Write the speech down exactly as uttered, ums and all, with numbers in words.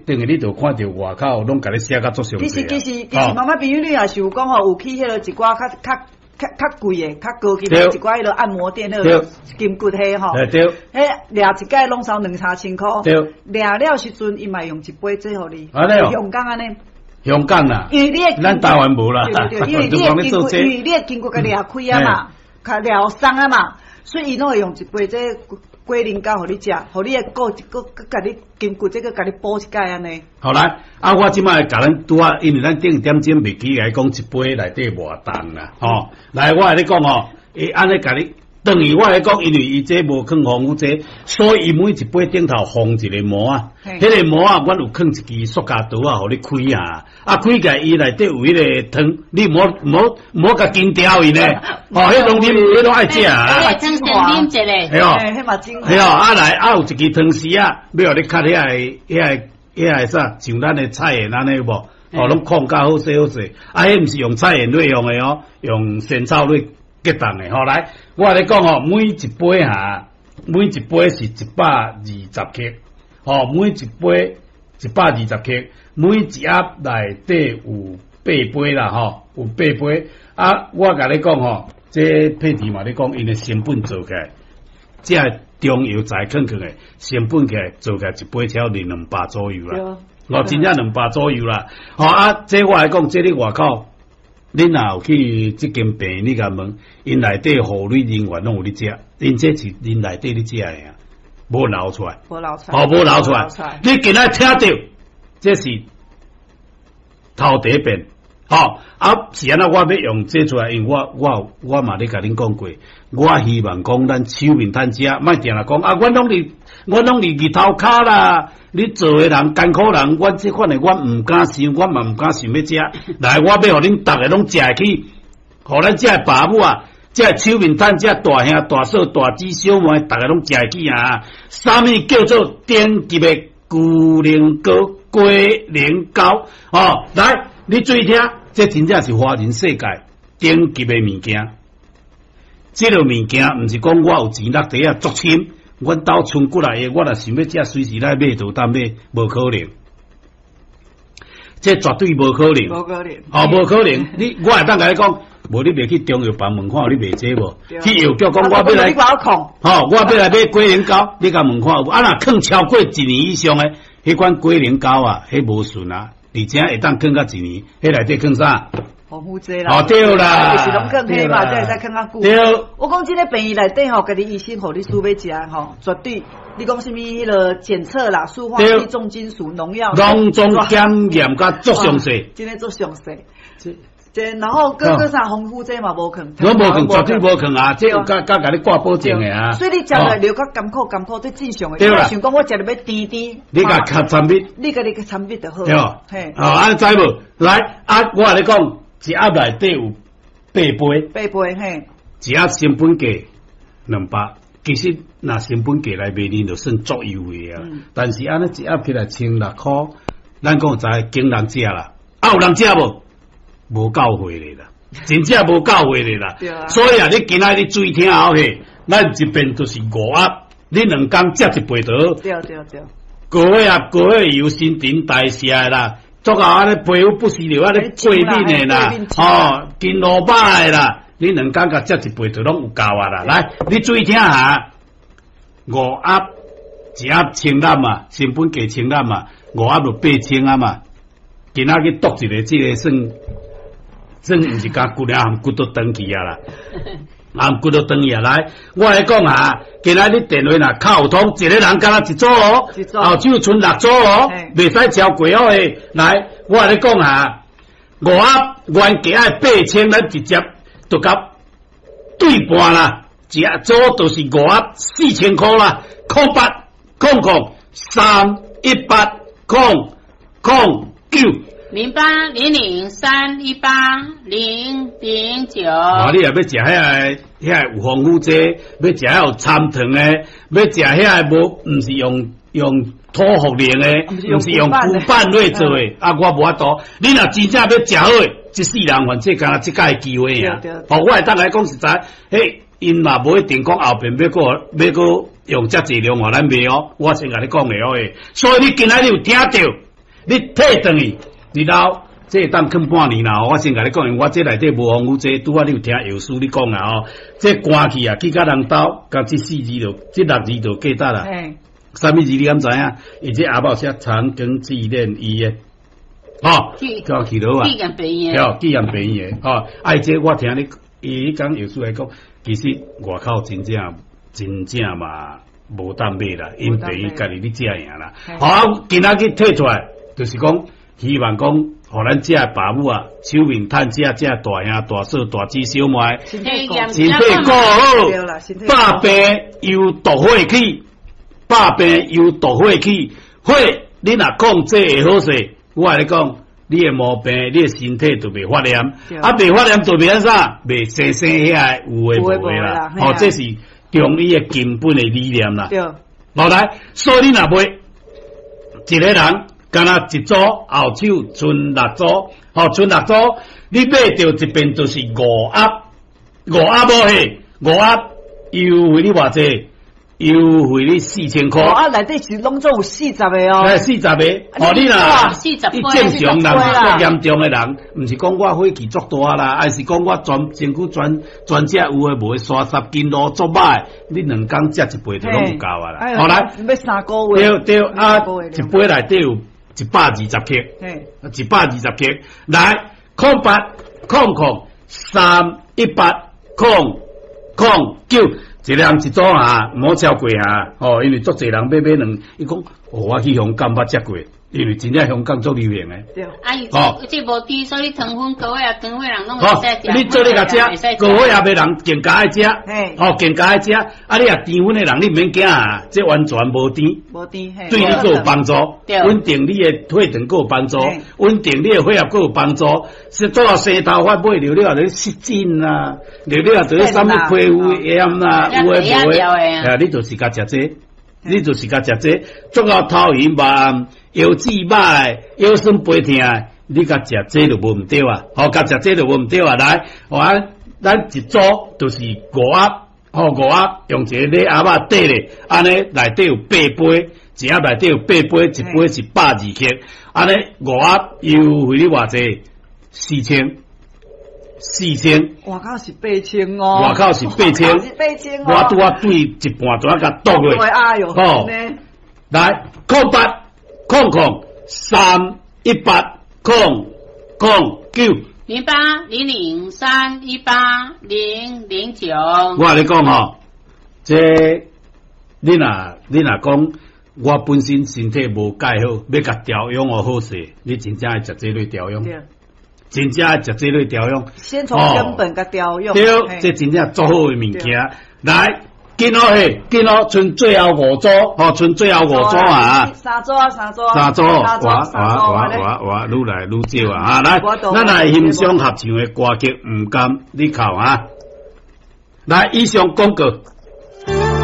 等于你就看到外口拢甲你写甲足详细。 其实其实其实，妈妈朋友你也是有讲吼，有去迄个一寡较较较较贵诶、较高级诶一寡迄个按摩店，迄个金骨迄吼。 对。 迄掠一届拢收两三千箍。 对。 掠了时阵，伊嘛用一杯做互你。 安尼哦。 香港安尼。 香港啦。 因为你诶。 咱台湾无啦。 对对，因为你诶金骨，因为你诶金骨甲掠开啊嘛，较掠松啊嘛，所以伊拢会用一杯这。龟苓膏，互你食，互你诶骨骨骨甲你筋骨，这个甲你补一解安尼。 好来，啊，我即摆甲咱拄啊，因为咱顶点钟袂记来讲一杯内底偌重啦，吼、哦。来，我来你讲吼，伊安尼甲你，等于我来讲，因为伊这无放防腐剂，所以每一杯顶头放一个膜啊，迄个膜啊，阮有放一支塑胶刀啊，互你开啊，啊开起来伊内底有迄个汤，你莫莫莫甲筋掉伊呢，哦，迄拢啉，迄拢爱食啊。 迄精华， 系哦， 迄嘛精华。 系哦，啊来啊有一支汤匙啊，要互你卡遐个遐个遐个啥，像咱的菜盐安尼无，哦，拢控较好势好势，啊，迄毋是用菜盐类用的哦，用仙草类结冻的，吼、哦、来，我来讲哦，每一杯哈，每一杯是一百二十克，哦，每一杯一百二十克，每一盒内底有八杯啦，吼、哦，有八杯，啊，我甲你讲吼，这配题嘛，你讲因的成本做起来，这中药材肯肯的成本起来做起来一杯超二两百左右啦，哦，真正两百左右啦，吼、哦、啊，这我来讲，这咧外口。恁若有去即间病，你甲问，因内底护理人员拢有咧食，因这是因内底咧食的啊，无流出来， 无流出来， 哦，无流出来。你今仔听到，这是头第一遍，吼、哦、啊是安那我要用这出来，因为我我我嘛咧甲恁讲过，我希望讲咱手面摊食，莫定来讲啊，阮拢伫阮拢伫日头骹啦。你做诶人艰苦人，我即款诶，我毋敢想，我嘛毋敢想要食。来，我要互恁逐个拢食会起，互咱遮诶爸母啊，遮诶手面摊，遮大兄、大嫂、大姊、小妹，逐个拢食会起啊！啥物叫做顶级诶龟苓膏、龟苓膏？哦，来，你注意听，这真正是华人世界顶级诶物件。即个物件毋是讲我有钱落地啊，足深。阮兜村过来诶，我若想要食，随时来买就当买，无可能。这绝对无可能， 无可能， 哦，无可能。你我会当甲你讲，无你袂去中药房问看有你卖这无？去药局讲我要来，吼、哦，我要来买龟苓膏，你甲问看有？啊，若放超过一年以上诶，迄款龟苓膏啊，迄无顺啊，而且会当放到一年，迄内底放啥？ 防腐剂啦， 哦对啦， 就是拢更黑嘛，再再更较久。 对， 我讲真诶，病院内底吼，家己医生互你输要食吼，绝对。你讲什么？迄个检测啦，塑化剂、重金属、农药， 拢总检验甲足详细， 真诶足详细。这然后各个啥防腐剂嘛无肯， 我无肯，绝对无肯啊！这有甲甲甲你挂保证诶啊！ 所以你食落流较甘苦甘苦，最正常诶。 对啦， 想讲我食了要甜甜， 你甲较产品， 你甲你个产品就好。 对，嘿，哦，安知无？来啊！我甲你讲。一盒内底有八杯， 八杯嘿， 一盒成本价两百，其实若成本价来卖，你就算足优惠啊。嗯、但是安尼一盒起来千六块，咱讲知经人食啦，啊有人食无？无够货咧啦，真正无够货咧啦。啊、所以啊，你今仔日注意听好嘿，咱一边就是五盒，你两工食一杯就好。 对对对。 高血压、高血油、新陈代谢啦。做到安尼皮肤不细了，安尼过敏的啦，哦，筋络巴的啦，你两工甲食一杯就拢有够啊啦。来，你注意听下，五盒一盒清淡嘛，成本价清淡嘛，五盒就八千啊嘛。今仔去剁一个，这个算算毋是甲骨了，含骨都长去啊啦。含骨都长去啊！来，我来讲下，今仔你电话若靠通，一个人敢若一组哦，后手剩六组哦，袂使超过哦诶。来，我来讲下，五盒原价爱八千，咱直接就甲对半啦，一组就是五盒四千块啦，空八空空三一八空空九。 零八零零三一八零零九。 啊，你也要食遐个遐有防腐剂，要食遐有参糖诶，要食遐个无，毋是用用土茯苓诶，毋是用古板类做诶。啊，我无法度。你若真正要食好诶，一世人反正敢若即个机会啊。哦，我会当来讲实在，嘿，因嘛无一定讲后边要个要个用遮济量互咱卖哦。我先甲你讲诶哦诶，所以你今仔日有听到。 你退转去，然后这会当啃半年啦。我先甲你讲，我这内底无风雨这拄啊，你有听药师你讲啊吼，这寒气啊，去甲人兜，甲这四字就，这六字就记得啦。啥物字你敢知影？伊这阿宝写长庚纪念医院。哦，叫去到啊， 纪念病院， 哦，纪念病院，哦，啊，这我听你伊讲药师来讲，其实外口真正真正嘛无当买啦，因病院家己你食赢啦。好，今仔日退出来，就是讲希望讲，互咱这爸母啊，手面趁这这大兄大嫂大姊小妹，身体顾好，百病又毒火气，百病又毒火气，火你若控制会好势。我来讲，你的毛病，你的身体就袂发炎，啊，袂发炎就袂安啥，袂生生遐有诶无诶啦。哦，这是中医的根本的理念啦。对，好来，所以你若袂一个人，干那一组后手存六组，哦，存六组，你买着一边就是五盒，五盒无嘿，五盒优惠你偌济？优惠你四千块， 啊，内底是拢总有四十个哦， 哎，四十个，哦，你啦，你正常人较严重的人，毋是讲我火气足大啦，还是讲我全身躯全全只有诶无三十斤路足歹，你两工食一杯就拢有够啊啦。好来， 要三个月， 对对啊，一杯内底有一百二十克，一百二十克，来，空八空空三一八空空九。一人一组啊，莫超过啊！哦，因为足侪人买买两，伊讲，哦，我去香港捌食过，因为真正香港足流行诶。对。啊， 伊这这无低，所以糖分高诶啊，糖分人拢会使食。 你做你甲食，高血压诶人更加爱食。嘿。哦，更加爱食。啊，你啊甜分诶人，你毋免惊啊，这完全无甜。无甜。嘿。对你佫有帮助，稳定你诶血糖佫有帮助，稳定你诶血压佫有帮助。是做啊生头发买了了，你失禁啊，了了就是啥物皮肤炎啦。有诶无诶，啊！你就是甲食这，你就是甲食这，足到头晕慢，腰子歹，腰酸背痛，你甲食这就无毋对啊！好，甲食这就无毋对啊！来，我咱一组就是五盒，好五盒，用一个礼盒仔底咧，安尼内底有八杯，一盒内底有八杯，一杯是百二克，安尼五盒优惠你偌济？四千。四千， 外口是八千哦， 外口是八千， 是八千哦。 我拄啊对一半怎啊甲剁落？ 哎呦，哦， 来，空八空空三一八空空九零八零零三一八零零九。 我跟你讲吼，这你若你若讲，我本身身体无介好，要甲调养哦好势，你真正爱食这类调养。真正爱食这类调养， 先从根本甲调养。 对，这真正做好诶物件。来，今仔嘿，今仔剩最后五组，吼，剩最后五组啊。 三组啊，三组啊。 三组，我我我我我愈来愈少啊！啊，来，咱来欣赏合唱诶歌曲，毋甘你靠啊！来，以上广告。